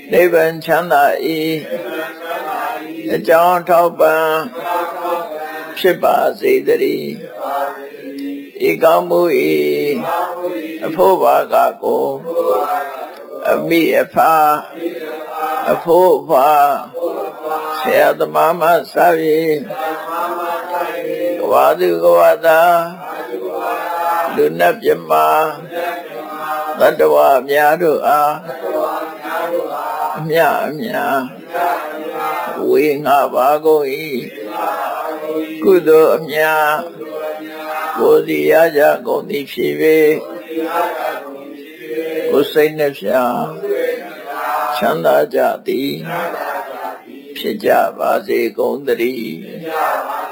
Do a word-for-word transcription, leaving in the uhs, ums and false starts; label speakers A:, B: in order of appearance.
A: နိဗ္ဗာန်ချမ်းသာ၏အကြောင်းထောက်ပံ့ဖြစ်ပါစေတည်းဤကောင်းမှု၏အဖို့ဘာကကိုအမိအဖအဖို့ဘာဆရာသမားမဆာ၍ဝါသူကဝတာလူနတ်မြမသတ္တဝါများတို့အားအမြအမြဝေငါပါကုန်၏ကုသိုလ်အမြကိုယ်စီရကြကုန်သည်ဖြစ်၍ကိုယ်စိတ်နှဖျားချမ်းသာကြသည်ဖြစ်ကြပါစေကုန်သတည်း